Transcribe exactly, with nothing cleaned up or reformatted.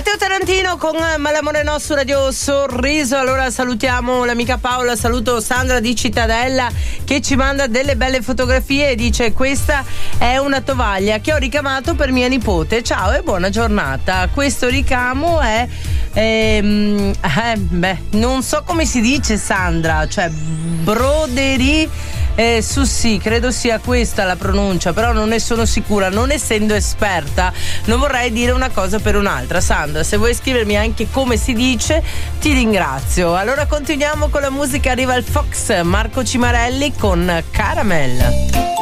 Matteo Tarantino con Malamore No su Radio Sorriso. Allora salutiamo l'amica Paola, saluto Sandra di Cittadella che ci manda delle belle fotografie e dice: questa è una tovaglia che ho ricamato per mia nipote, ciao e buona giornata. Questo ricamo è ehm, eh, beh, non so come si dice, Sandra, cioè broderie Eh, su sì, credo sia questa la pronuncia, però non ne sono sicura, non essendo esperta non vorrei dire una cosa per un'altra. Sandra, se vuoi scrivermi anche come si dice, ti ringrazio. Allora continuiamo con la musica, arriva il Fox, Marco Cimarelli con Caramel.